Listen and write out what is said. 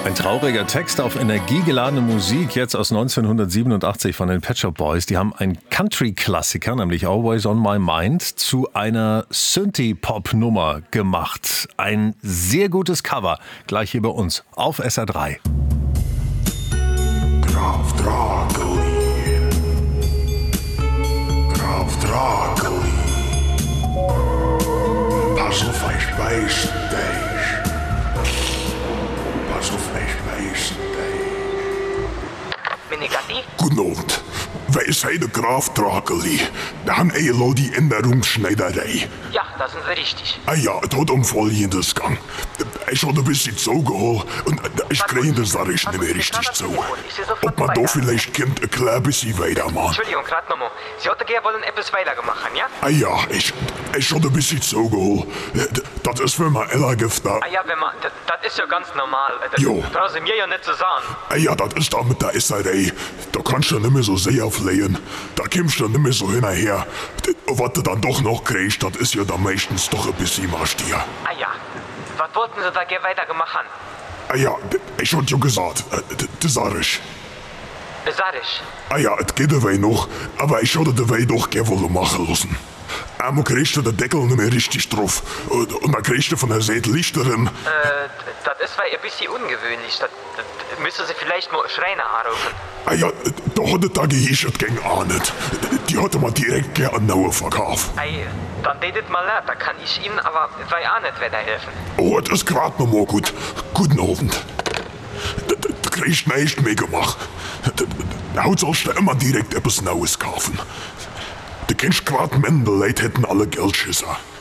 Ein trauriger Text auf energiegeladene Musik, jetzt aus 1987 von den Pet Shop Boys. Die haben einen Country-Klassiker, nämlich Always on My Mind, zu einer Synthie-Pop-Nummer gemacht. Ein sehr gutes Cover, gleich hier bei uns auf SR3. Graf Draculi, Graf Draculi, pass auf, ich weiß dich. Pass auf, ich weiß dich. Menegatti? Guten Abend. Wij zijn de Graf Draculi. Dan ELO die Änderungsschneiderei. Ja, da sind wir richtig. Ah ja, het had Folgendes gang. Ich had ein bisschen zugeholt und ich kriege das da nicht mehr richtig zu. Ob man da vielleicht ein klein bisschen weitermachen. Entschuldigung, gerade nochmal. Sie hätten gerne wollen etwas weitergemacht, ja? Ah ja, ich had ein bisschen zugeholt. Das ist, wenn man Ella gibt da. Ah ja, wenn man, das ist ja ganz normal. Jo. Das brauchen Sie mir ja nicht zu sagen. Ah ja, das ist da mit der SRA. Da kannst du nicht mehr so sehr auflegen. Da kommst du nicht mehr so hinterher. Was du dann doch noch kriegst, das ist ja dann meistens doch ein bisschen Marstier. Ah ja. Was wollten Sie da gerne weitergemacht haben? Ah ja, ich hab ja gesagt, das sag ich. Sag ich. Ah ja, es geht dabei noch, aber ich hätte dabei doch gerne wollen machen lassen. Einmal kriegst du den Deckel nicht mehr richtig drauf. Und dann kriegst du von der Seite Lichterin. Das ist ein bisschen ungewöhnlich. Das müssen Sie vielleicht mal Schreiner anrufen. Ah ja, da hat der Gehirn gegen auch nicht. Die hatte man direkt gerne an Nauer verkauft. Ei, dann redet mal leid, da kann ich Ihnen aber auch nicht weiterhelfen. Oh, das ist grad noch mal gut. Guten Abend. Du kriegst nicht mehr gemacht. Heute sollst du immer direkt etwas Neues kaufen. Du kennst grad Männer, die Leute hätten alle Geldschisser.